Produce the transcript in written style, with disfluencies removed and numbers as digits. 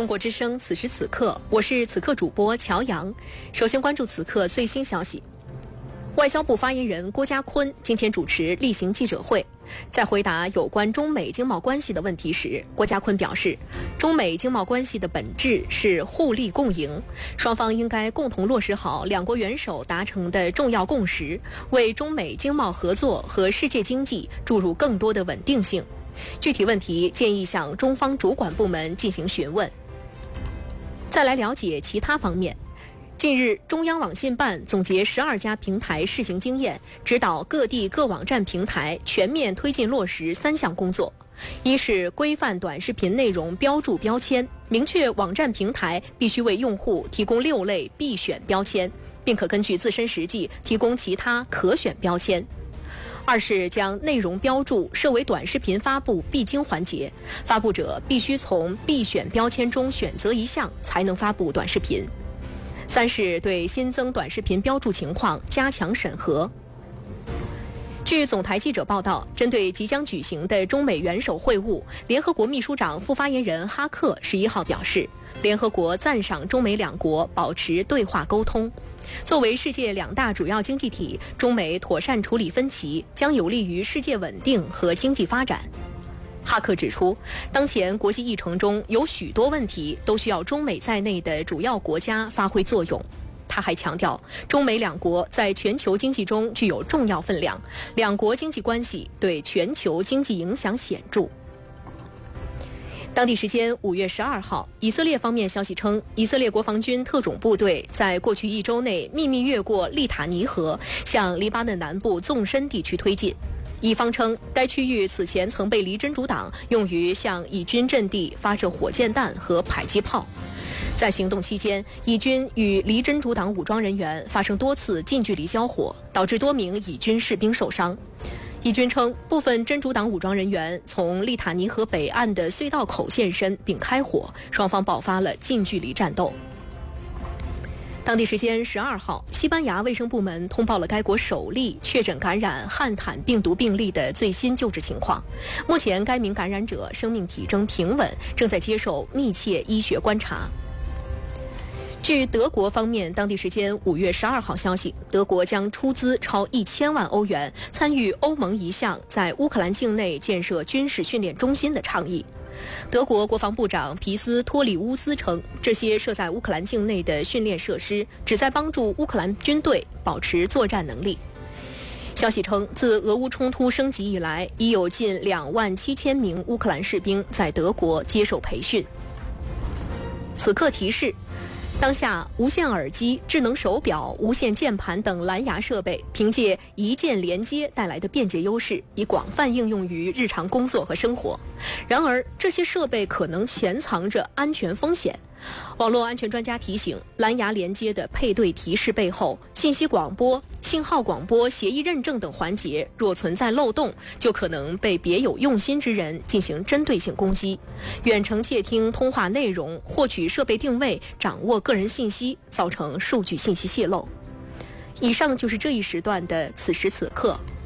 中国之声，此时此刻，我是此刻主播乔阳。首先关注此刻最新消息。外交部发言人郭家坤今天主持例行记者会，在回答有关中美经贸关系的问题时，郭家坤表示，中美经贸关系的本质是互利共赢，双方应该共同落实好两国元首达成的重要共识，为中美经贸合作和世界经济注入更多的稳定性。具体问题建议向中方主管部门进行询问。再来了解其他方面。近日，中央网信办总结12家平台试行经验，指导各地各网站平台全面推进落实3项工作：一是规范短视频内容标注标签，明确网站平台必须为用户提供6类必选标签，并可根据自身实际提供其他可选标签；二是将内容标注设为短视频发布必经环节，发布者必须从必选标签中选择一项才能发布短视频；三是对新增短视频标注情况加强审核。据总台记者报道，针对即将举行的中美元首会晤，联合国秘书长副发言人哈克11号表示，联合国赞赏中美两国保持对话沟通。作为世界2大主要经济体，中美妥善处理分歧，将有利于世界稳定和经济发展。哈克指出，当前国际议程中有许多问题都需要中美在内的主要国家发挥作用。他还强调，中美两国在全球经济中具有重要分量，两国经济关系对全球经济影响显著。当地时间5月12号，以色列方面消息称，以色列国防军特种部队在过去1周内秘密越过利塔尼河，向黎巴嫩南部纵深地区推进。以方称，该区域此前曾被黎真主党用于向以军阵地发射火箭弹和迫击炮。在行动期间，以军与黎真主党武装人员发生多次近距离交火，导致多名以军士兵受伤。以军称，部分真主党武装人员从利塔尼河北岸的隧道口现身并开火，双方爆发了近距离战斗。当地时间12号，西班牙卫生部门通报了该国首例确诊感染汉坦病毒病例的最新救治情况。目前，该名感染者生命体征平稳，正在接受密切医学观察。据德国方面当地时间5月12号消息，德国将出资超1000万欧元参与欧盟一项在乌克兰境内建设军事训练中心的倡议。德国国防部长皮斯托里乌斯称，这些设在乌克兰境内的训练设施旨在帮助乌克兰军队保持作战能力。消息称，自俄乌冲突升级以来，已有近27000名乌克兰士兵在德国接受培训。此刻提示：当下，无线耳机、智能手表、无线键盘等蓝牙设备凭借一键连接带来的便捷优势，已广泛应用于日常工作和生活。然而，这些设备可能潜藏着安全风险。网络安全专家提醒，蓝牙连接的配对提示背后，信号广播、协议认证等环节若存在漏洞，就可能被别有用心之人进行针对性攻击，远程窃听通话内容，获取设备定位，掌握个人信息，造成数据信息泄露。以上就是这一时段的此时此刻，